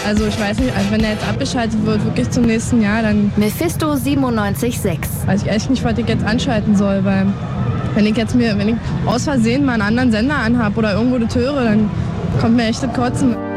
Also ich weiß nicht, also wenn er jetzt abgeschaltet wird, wirklich zum nächsten Jahr, dann... Mephisto 97.6. Weiß ich echt nicht, was ich jetzt anschalten soll, weil wenn ich aus Versehen mal einen anderen Sender anhab oder irgendwo das höre, dann kommt mir echt das Kotzen.